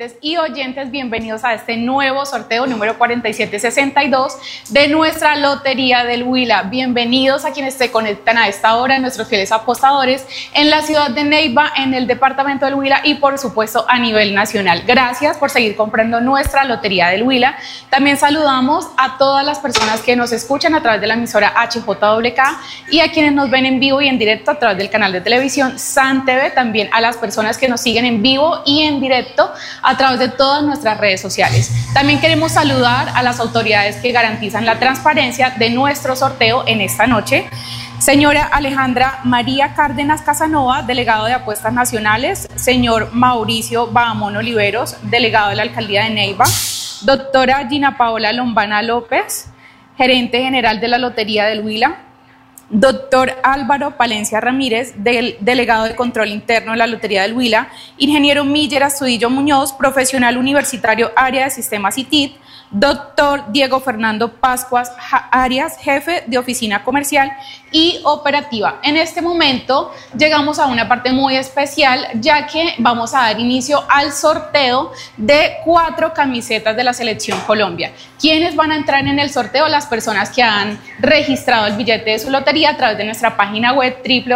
televidentes y oyentes, bienvenidos a este nuevo sorteo número 4762 de nuestra Lotería del Huila. Bienvenidos a quienes se conectan a esta hora, nuestros fieles apostadores en la ciudad de Neiva, en el departamento del Huila y por supuesto a nivel nacional. Gracias por seguir comprando nuestra Lotería del Huila. También saludamos a todas las personas que nos escuchan a través de la emisora HJWK y a quienes nos ven en vivo y en directo a través del canal de televisión San TV, también a las personas que nos siguen en vivo y en directo a través de todas nuestras redes sociales. También queremos saludar a las autoridades que garantizan la transparencia de nuestro sorteo en esta noche. Señora Alejandra María Cárdenas Casanova, delegado de Apuestas Nacionales. Señor Mauricio Bahamón Oliveros, delegado de la Alcaldía de Neiva. Doctora Gina Paola Lombana López, gerente general de la Lotería del Huila. Doctor Álvaro Palencia Ramírez, delegado de Control Interno de la Lotería del Huila. Ingeniero Miller Astudillo Muñoz, profesional universitario, área de sistemas y TIC. Doctor Diego Fernando Pascuas Arias, jefe de oficina comercial y operativa. En este momento llegamos a una parte muy especial, ya que vamos a dar inicio al sorteo de 4 camisetas de la Selección Colombia. ¿Quiénes van a entrar en el sorteo? Las personas que han registrado el billete de su lotería a través de nuestra página web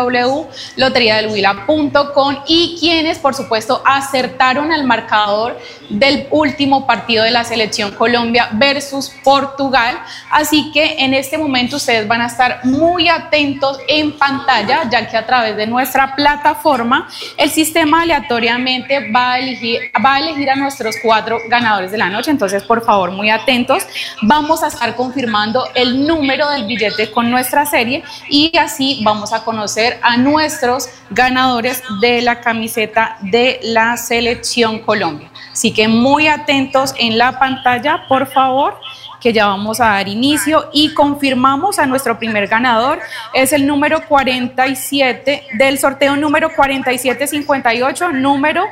www.loteriadelhuila.com y quienes, por supuesto, acertaron al marcador del último partido de la Selección Colombia versus Portugal. Así que en este momento ustedes van a estar muy atentos en pantalla, ya que a través de nuestra plataforma el sistema aleatoriamente va a elegir a nuestros 4 ganadores de la noche. Entonces, por favor, muy atentos. Vamos a estar confirmando el número del billete con nuestra serie y así vamos a conocer a nuestros ganadores de la camiseta de la Selección Colombia. Así que muy atentos en la pantalla, por favor, que ya vamos a dar inicio y confirmamos a nuestro primer ganador. Es el número 47 del sorteo número 4758, número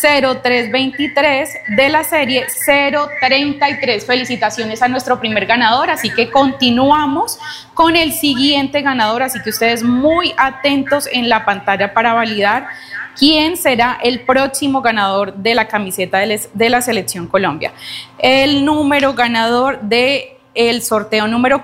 0323 de la serie 033. Felicitaciones a nuestro primer ganador, así que continuamos con el siguiente ganador, así que ustedes muy atentos en la pantalla para validar quién será el próximo ganador de la camiseta de la Selección Colombia. El número ganador de el sorteo número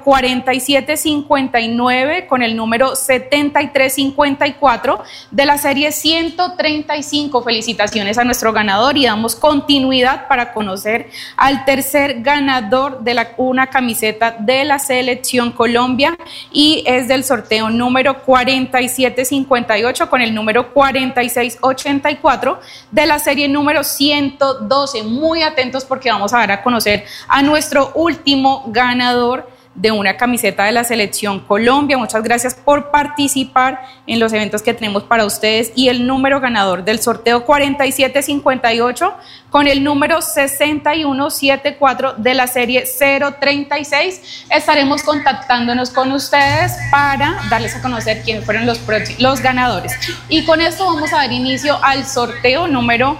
4759 con el número 7354 de la serie 135. Felicitaciones a nuestro ganador y damos continuidad para conocer al tercer ganador de una camiseta de la Selección Colombia y es del sorteo número 4758 con el número 4684 de la serie número 112. Muy atentos porque vamos a dar a conocer a nuestro último ganador de una camiseta de la Selección Colombia. Muchas gracias por participar en los eventos que tenemos para ustedes y el número ganador del sorteo 4758 con el número 6174 de la serie 036. Estaremos contactándonos con ustedes para darles a conocer quiénes fueron los ganadores. Y con esto vamos a dar inicio al sorteo número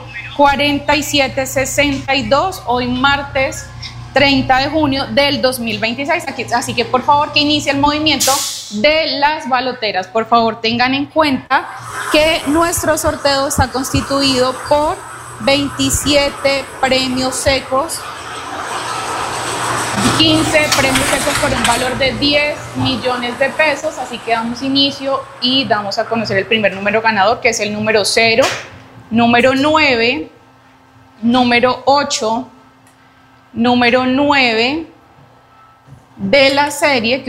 4762, hoy martes 30 de junio del 2026, así que por favor que inicie el movimiento de las baloteras. Por favor tengan en cuenta que nuestro sorteo está constituido por 27 premios secos, 15 premios secos por un valor de 10 millones de pesos, así que damos inicio y damos a conocer el primer número ganador, que es el número 0, número 9, número 8, número 9 de la serie